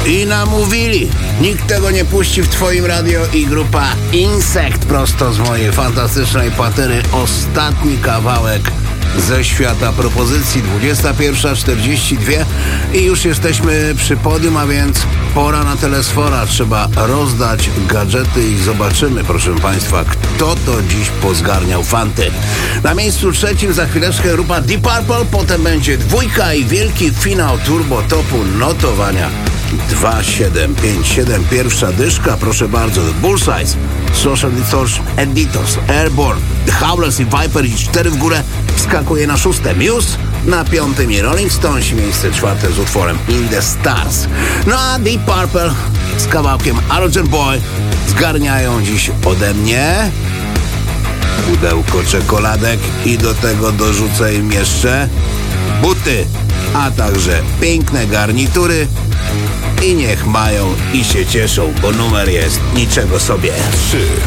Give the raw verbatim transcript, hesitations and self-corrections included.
I namówili. Nikt tego nie puści w twoim radio i grupa Insekt prosto z mojej fantastycznej patery. Ostatni kawałek ze świata propozycji. Dwudziesta pierwsza czterdzieści dwa i już jesteśmy przy podium, a więc pora na telesfora. Trzeba rozdać gadżety i zobaczymy, proszę państwa, kto to dziś pozgarniał fanty. Na miejscu trzecim za chwileczkę grupa Deep Purple, potem będzie dwójka i wielki finał Turbo Topu notowania. dwa siedem pięć siedem, pierwsza dyszka, proszę bardzo, The Bullseyes, Social Distortion, Editors, Airborne, The Howlers i Viper i cztery w górę wskakuje na szóste. Muse na piątym i Rolling Stones miejsce czwarte z utworem In the Stars. No a Deep Purple z kawałkiem Arrogant Boy zgarniają dziś ode mnie pudełko czekoladek i do tego dorzucę im jeszcze buty, a także piękne garnitury. I niech mają i się cieszą, bo numer jest niczego sobie. trzy